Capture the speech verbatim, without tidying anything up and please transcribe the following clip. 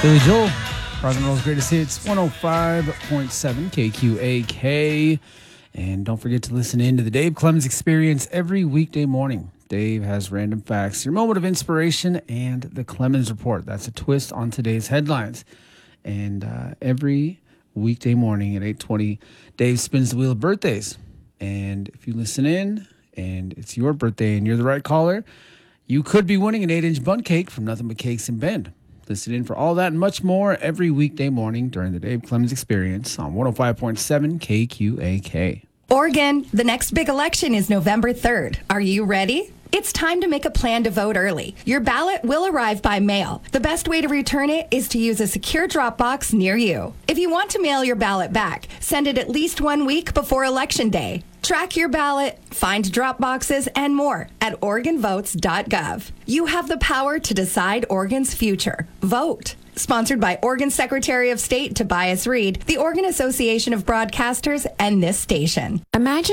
Billy Joel, rock and roll's greatest hits, one oh five point seven K Q A K. And don't forget to listen in to the Dave Clemens Experience every weekday morning. Dave has random facts, your moment of inspiration, and the Clemens Report. That's a twist on today's headlines. And uh, every weekday morning at eight twenty, Dave spins the wheel of birthdays. And if you listen in and it's your birthday and you're the right caller, you could be winning an eight-inch bun cake from Nothing But Cakes in Bend. Listen in for all that and much more every weekday morning during the Dave Clemens Experience on one oh five point seven K Q A K. Oregon, the next big election is November third. Are you ready? It's time to make a plan to vote early. Your ballot will arrive by mail. The best way to return it is to use a secure drop box near you. If you want to mail your ballot back, send it at least one week before Election Day. Track your ballot, find drop boxes, and more at Oregon Votes dot gov. You have the power to decide Oregon's future. Vote. Sponsored by Oregon Secretary of State Tobias Reed, the Oregon Association of Broadcasters, and this station. Imagine